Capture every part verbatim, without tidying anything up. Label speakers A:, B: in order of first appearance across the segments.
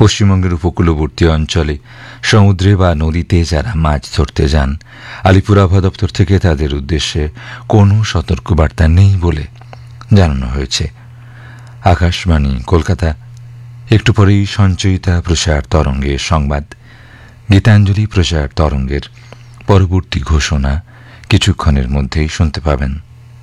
A: পশ্চিমবঙ্গের উপকূলবর্তী অঞ্চলে সমুদ্রে বা নদীতে যারা মাছ ধরতে যান, আলিপুর আবহাওয়া দপ্তর থেকে তাদের উদ্দেশ্যে কোনো সতর্কবার্তা নেই বলে জানানো হয়েছে। আকাশবাণী কলকাতা। একটু পরেই সঞ্চয়িতা প্রসার তরঙ্গের সংবাদ, গীতাঞ্জলি প্রসার তরঙ্গের পরবর্তী ঘোষণা কিছুক্ষণের মধ্যেই শুনতে পাবেন।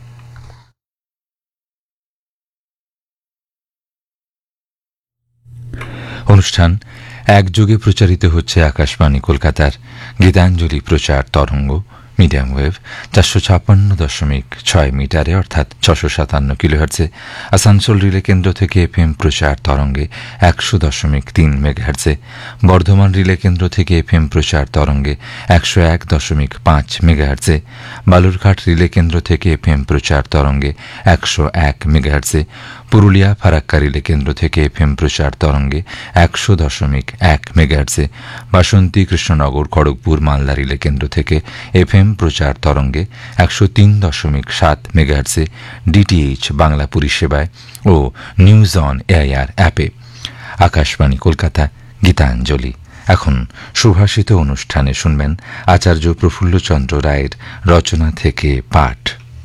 A: অনুষ্ঠান একযোগে প্রচারিত হচ্ছে আকাশবাণী কলকাতার গীতাঞ্জলি প্রচার তরঙ্গ মিডিয়াম ওয়েভ চারশো ছাপ্পান্ন দশমিক ছয় মিটারে অর্থাৎ ছশো সাতান্ন কিলোহার্টজে, আসানসোল রিলে কেন্দ্র থেকে এফএম প্রচার তরঙ্গে একশো দশমিক তিন মেগাহার্টজে, বর্ধমান রিলে কেন্দ্র থেকে এফএম প্রচার তরঙ্গে একশো এক দশমিক পাঁচ মেগাহার্টজে, বালুরঘাট রিলে কেন্দ্র থেকে এফএম প্রচার তরঙ্গে একশো এক মেগাহার্টজে, পুরুলিয়া ফারাক্কা রিলে কেন্দ্র থেকে এফএম প্রচার তরঙ্গে একশো দশমিক এক মেগাহার্টজে, বাসন্তী কৃষ্ণনগর খড়গপুর মালদা রিলে কেন্দ্র থেকে এফএম প্রচার তরঙ্গে একশো তিন দশমিক সাত মেগাহার্টজে, ডিটিএইচ বাংলা পরিষেবায় ও নিউজ অন এআইআর অ্যাপে। আকাশবাণী কলকাতা গীতাঞ্জলি। এখন সুভাষিত অনুষ্ঠানে শুনবেন আচার্য প্রফুল্লচন্দ্র রায়ের রচনা থেকে পাঠ।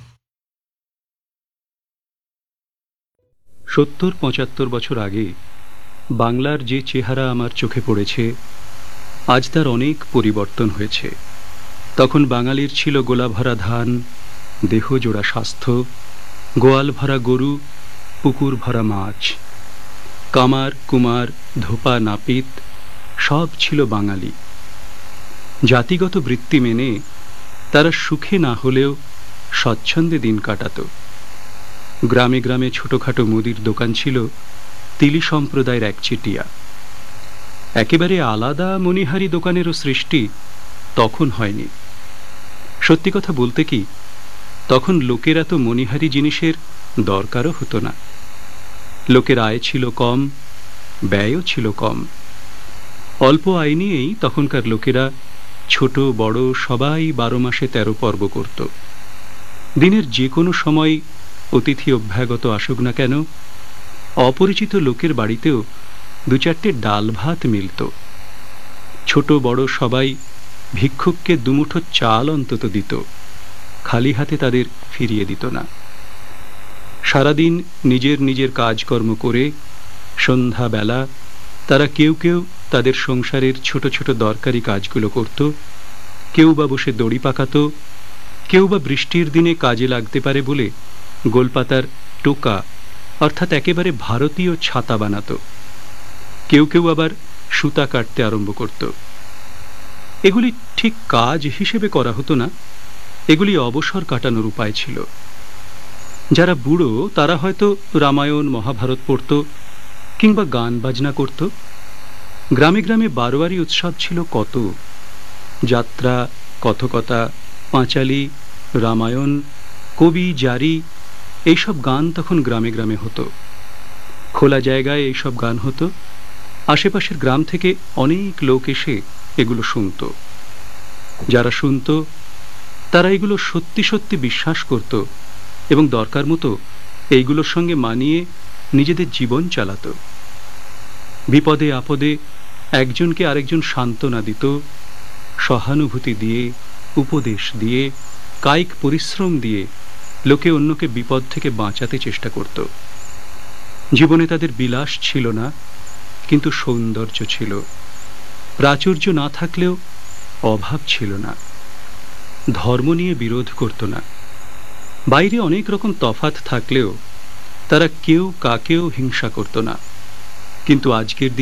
B: সত্তর পঁচাত্তর বছর আগে বাংলার যে চেহারা আমার চোখে পড়েছে, আজ তার অনেক পরিবর্তন হয়েছে। তখন বাঙালির ছিল গোলা ভরা ধান, দেহ জোড়া স্বাস্থ্য, গোয়াল ভরা গরু, পুকুর ভরা মাছ। কামার কুমার ধোপা নাপিত সব ছিল বাঙালি। জাতিগত বৃত্তি মেনে তারা সুখে না হলেও স্বচ্ছন্দে দিন কাটাত। গ্রামে গ্রামে ছোটখাটো মুদির দোকান ছিল তিলি সম্প্রদায়ের একচেটিয়া। একেবারে আলাদা মণিহারি দোকানেরও সৃষ্টি তখন হয়নি। সত্যি কথা বলতে কি, তখন লোকের এত মণিহারি জিনিসের দরকারও হতো না। লোকের আয় ছিল কম, ব্যয়ও ছিল কম। অল্প আয় নিয়েই তখনকার লোকেরা ছোট বড় সবাই বারো মাসে তেরো পর্ব করত। দিনের যে কোনো সময় অতিথি অভ্যাগত আসুক না কেন, অপরিচিত লোকের বাড়িতেও দু চারটে ডাল ভাত মিলত। ছোট বড় সবাই ভিক্ষুককে দুমুঠো চাল অন্তত দিত, খালি হাতে তাদের ফিরিয়ে দিত না। সারাদিন নিজের নিজের কাজকর্ম করে সন্ধ্যাবেলা তারা কেউ কেউ তাদের সংসারের ছোট ছোট দরকারি কাজগুলো করত, কেউ বা বসে দড়ি পাকাত, কেউ বা বৃষ্টির দিনে কাজে লাগতে পারে বলে গোলপাতার টোকা অর্থাৎ একেবারে ভারতীয় ছাতা বানাত। কেউ কেউ আবার সুতা কাটতে আরম্ভ করত। এগুলি ঠিক কাজ হিসেবে করা হতো না, এগুলি অবসর কাটানোর উপায় ছিল। যারা বুড়ো তারা হয়তো রামায়ণ মহাভারত পড়ত কিংবা গান বাজনা করত। গ্রামে গ্রামে বারোয়ারি উৎসব ছিল কত। যাত্রা, কথকতা, পাঁচালী, রামায়ণ, কবি, জারি এইসব গান তখন গ্রামে গ্রামে হতো। খোলা জায়গায় এইসব গান হতো। আশেপাশের গ্রাম থেকে অনেক লোক এসে এগুলো শুনত। যারা শুনত তারা এগুলো সত্যি সত্যি বিশ্বাস করত এবং দরকার মতো এইগুলোর সঙ্গে মানিয়ে নিজেদের জীবন চালাত। বিপদে আপদে একজনকে আরেকজন সান্ত্বনা দিত, সহানুভূতি দিয়ে, উপদেশ দিয়ে, কায়িক পরিশ্রম দিয়ে লোকে অন্যকে বিপদ থেকে বাঁচাতে চেষ্টা করত। জীবনে তাদের বিলাস ছিল না, কিন্তু সৌন্দর্য ছিল। প্রাচুর্য না থাকলেও অভাব ছিল না। ধর্ম নিয়ে বিরোধ করত না। বাইরে অনেক রকম তফাৎ থাকলেও তারা কেউ কাকেও হিংসা করত না। কিন্তু আজকের